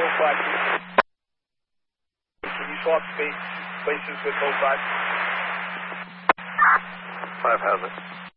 Can you swap places with 05? 5 has it.